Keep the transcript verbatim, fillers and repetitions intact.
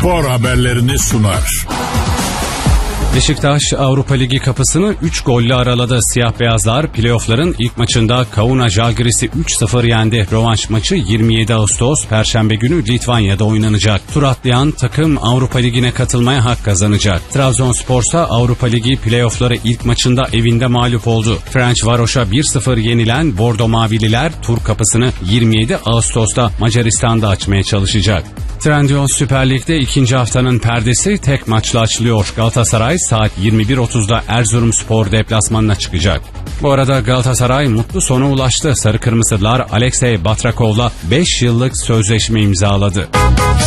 spor haberlerini sunar. Beşiktaş Avrupa Ligi kapısını üç golle araladı. Siyah beyazlar playoff'ların ilk maçında Kauna Žalgiris'i üç sıfır yendi. Rövanş maçı yirmi yedi Ağustos Perşembe günü Litvanya'da oynanacak. Tur atlayan takım Avrupa Ligi'ne katılmaya hak kazanacak. Trabzonspor'sa Avrupa Ligi playoff'ları ilk maçında evinde mağlup oldu. Ferencvaros'a bir sıfır yenilen Bordo Mavililer tur kapısını yirmi yedi Ağustos'ta Macaristan'da açmaya çalışacak. Trendyol Süper Lig'de ikinci haftanın perdesi tek maçla açılıyor. Galatasaray saat yirmi bir otuzda Erzurumspor deplasmanına çıkacak. Bu arada Galatasaray mutlu sona ulaştı. Sarı Kırmızılar Alexey Batrakov'la beş yıllık sözleşme imzaladı.